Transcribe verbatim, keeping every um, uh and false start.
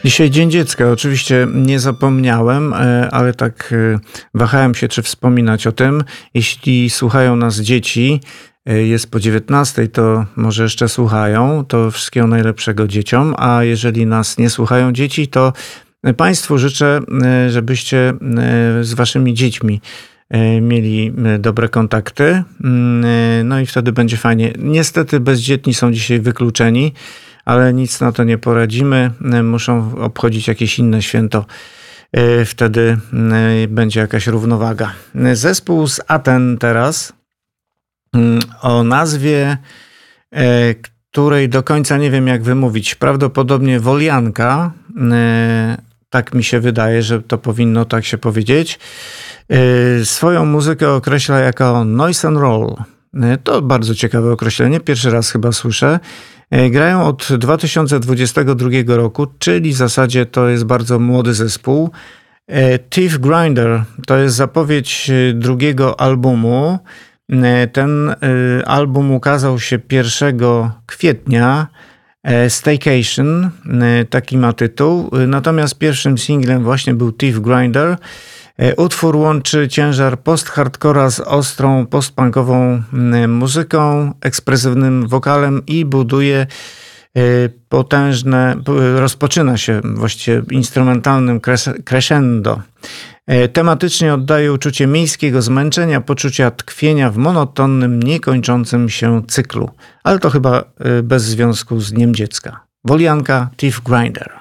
Dzisiaj Dzień Dziecka. Oczywiście nie zapomniałem, ale tak wahałem się, czy wspominać o tym. Jeśli słuchają nas dzieci, jest po dziewiętnastej, to może jeszcze słuchają. To wszystkiego najlepszego dzieciom. A jeżeli nas nie słuchają dzieci, to Państwu życzę, żebyście z waszymi dziećmi mieli dobre kontakty. No i wtedy będzie fajnie. Niestety bezdzietni są dzisiaj wykluczeni, ale nic na to nie poradzimy. Muszą obchodzić jakieś inne święto. Wtedy będzie jakaś równowaga. Zespół z Aten teraz o nazwie, której do końca nie wiem jak wymówić. Prawdopodobnie Wolianka. Tak mi się wydaje, że to powinno tak się powiedzieć. Swoją muzykę określa jako noise and roll. To bardzo ciekawe określenie. Pierwszy raz chyba słyszę. Grają od dwa tysiące dwudziestego drugiego roku, czyli w zasadzie to jest bardzo młody zespół. Thief Grinder to jest zapowiedź drugiego albumu. Ten album ukazał się pierwszego kwietnia. Staycation, taki ma tytuł. Natomiast pierwszym singlem właśnie był Thief Grinder. Utwór łączy ciężar post-hardcora z ostrą post-punkową muzyką, ekspresywnym wokalem i buduje potężne, rozpoczyna się właściwie instrumentalnym crescendo. Tematycznie oddaje uczucie miejskiego zmęczenia, poczucia tkwienia w monotonnym, niekończącym się cyklu. Ale to chyba bez związku z Dniem Dziecka. Wolianka, Thief Grinder.